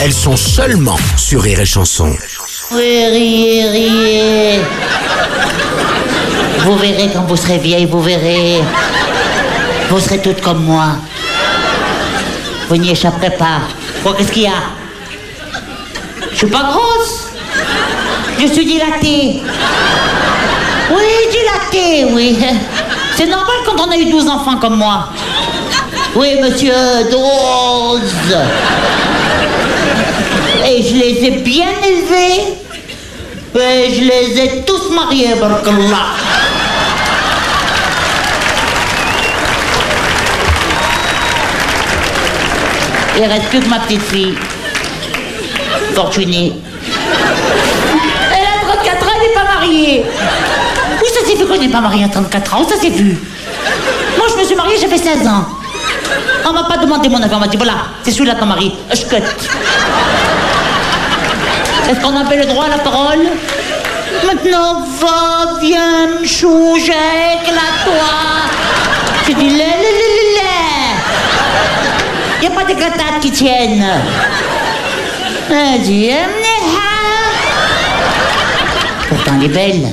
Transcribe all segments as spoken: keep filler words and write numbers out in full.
elles sont seulement sur Rire et Chanson. Oui, riez, riez. Vous verrez quand vous serez vieille, vous verrez. Vous serez toutes comme moi. Vous n'y échapperez pas. Quoi, qu'est-ce qu'il y a? Je suis pas grosse. Je suis dilatée. Oui, dilatée, oui. C'est normal quand on a eu douze enfants comme moi. Oui, monsieur, douze. Et je les ai bien élevés. Et je les ai tous mariés, barakallah. Il reste plus que ma petite fille, Fortunée. Elle a trente-quatre ans, elle n'est pas mariée. Où ça s'est vu qu'on n'est pas marié à trente-quatre ans? Où ça s'est vu? Moi, je me suis mariée, j'avais seize ans. On m'a pas demandé mon avis, on m'a dit, voilà, c'est celui-là ton mari. Je cut. Est-ce qu'on avait le droit à la parole? Maintenant, va, viens, chou, éclate-toi. J'ai dit, lé, lé, lé, lé. Il n'y a pas d'éclatades qui tiennent. Elle dit, pourtant, elle est belle.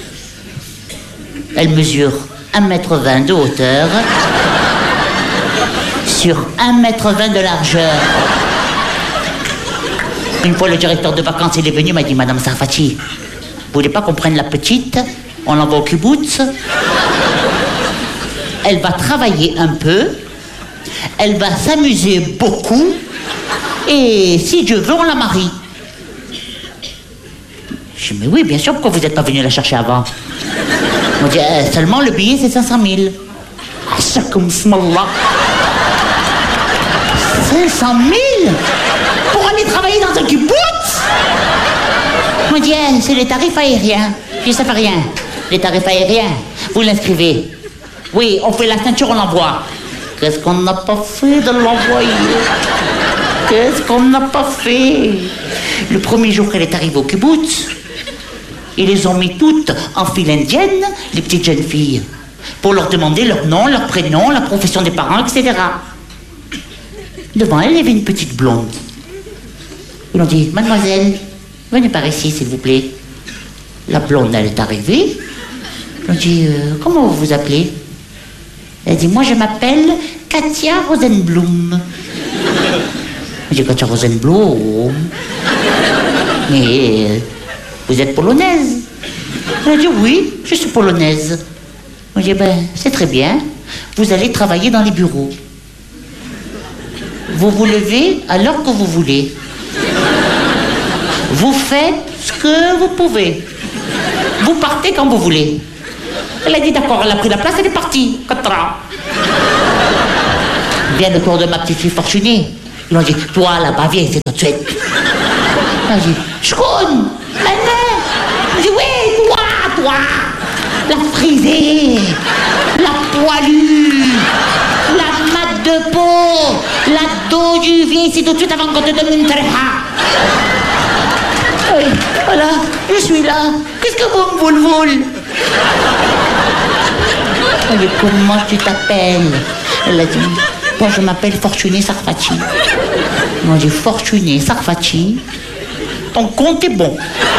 Elle mesure un mètre vingt de hauteur sur un mètre vingt de largeur. Une fois, le directeur de vacances, il est venu, il m'a dit, Madame Sarfati, vous voulez pas qu'on prenne la petite? On l'envoie au kibbutz. Elle va travailler un peu. Elle va s'amuser beaucoup. Et si Dieu veut, on la marie. Je dis, mais oui, bien sûr, pourquoi vous n'êtes pas venu la chercher avant? On dit, eh, seulement le billet, c'est cinq cent mille. Ashakum smallah. cinq cent mille pour aller travailler dans un kibbutz? On dit, eh, c'est les tarifs aériens. Je dis, ça fait rien. Les tarifs aériens, vous l'inscrivez. Oui, on fait la ceinture, on l'envoie. Qu'est-ce qu'on n'a pas fait de l'envoyer? Qu'est-ce qu'on n'a pas fait? Le premier jour qu'elle est arrivée au kibbutz, ils les ont mis toutes en file indienne, les petites jeunes filles, pour leur demander leur nom, leur prénom, la profession des parents, et cetera. Devant elle, il y avait une petite blonde. Ils ont dit, mademoiselle, venez par ici, s'il vous plaît. La blonde, elle est arrivée. Ils ont dit, euh, comment vous vous appelez? Elle dit, moi je m'appelle Katia Rosenblum. Je dis, Katia Rosenblum? Mais euh, vous êtes polonaise? Elle a dit, oui, je suis polonaise. Je dis, ben, c'est très bien. Vous allez travailler dans les bureaux. Vous vous levez à l'heure que vous voulez. Vous faites ce que vous pouvez. Vous partez quand vous voulez. Elle a dit d'accord, elle a pris la place, elle est partie. Katra. Vient le tour de ma petite fille Fortunée. Ils ont dit, toi là-bas, viens, c'est tout de suite. Elle a dit, Shkoun, maman. Elle dit, oui, toi, toi. La frisée, la poilue, la mat de peau, la dos du viens ici tout de suite avant qu'on te donne une tréha. Oui, voilà, je suis là. Qu'est-ce que vous me voulez? Elle dit, comment tu t'appelles? Elle a dit, moi je m'appelle Fortunée Sarfati. Moi j'ai Fortunée Sarfati. Ton compte est bon.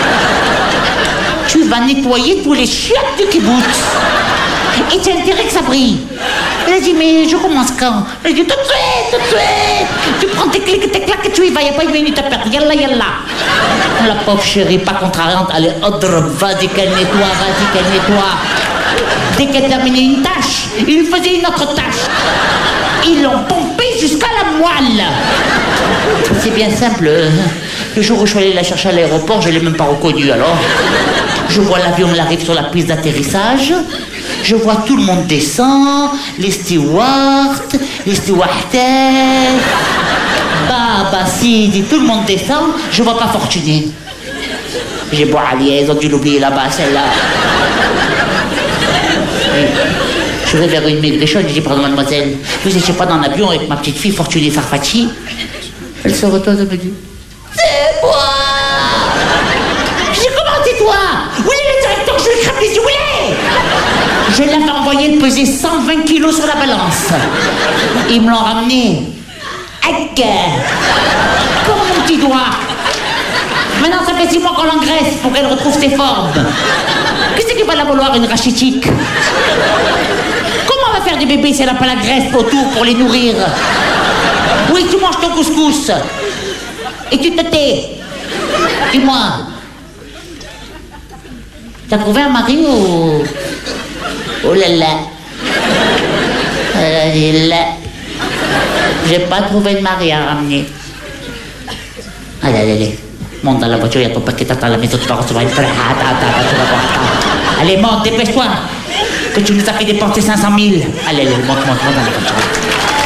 Tu vas nettoyer tous les chiottes du kibbutz. Et tu as intérêt que ça brille. Elle a dit, mais je commence quand? Elle a dit, tout de suite, tout de suite. Tu prends tes clics, tes claques et tu y vas. Il n'y a pas une minute à perdre. Yallah, yallah. La pauvre chérie, pas contrariante, elle est odre. Vas-y qu'elle nettoie, vas-y qu'elle nettoie. Dès qu'elle terminait une tâche, il faisait une autre tâche. Ils l'ont pompé jusqu'à la moelle. C'est bien simple. Le jour où je suis allé la chercher à l'aéroport, je ne l'ai même pas reconnue alors. Je vois l'avion, il arrive sur la piste d'atterrissage. Je vois tout le monde descend, les stewards, les stewardesses, Baba Sidi, tout le monde descend. Je vois pas Fortunée. J'ai beau aller, ils ont dû l'oublier là-bas, celle-là. Je vais vers une maigrichonne, je dis, pardon mademoiselle, vous n'étiez pas dans l'avion avec ma petite fille Fortunée Sarfati? Elle se retourne et me dit, c'est moi. Je dis, comment c'est toi? Où est le directeur? Je lui crève les yeux, où il est? Je l'avais envoyé le peser cent vingt kilos sur la balance. Ils me l'ont ramené. Aïe. Comme mon petit doigt. Maintenant, ça fait six mois qu'on l'engraisse pour qu'elle retrouve ses formes. Qu'est-ce qui va la vouloir, une rachitique? Comment on va faire des bébés si elle n'a pas la graisse autour pour les nourrir? Oui, tu manges ton couscous. Et tu te tais. Dis-moi. T'as trouvé un mari ou... Oh là là. Euh, là. J'ai pas trouvé de mari à ramener. Allez, allez, allez. Monte dans la voiture, il y a ton paquet à la maison, tu vas recevoir une frère. Attends, attends, attends, tu vas voir. Allez, monte, dépêche-toi. Que tu nous as fait dépenser cinq cent mille. Allez, allez, monte, monte, monte dans la voiture.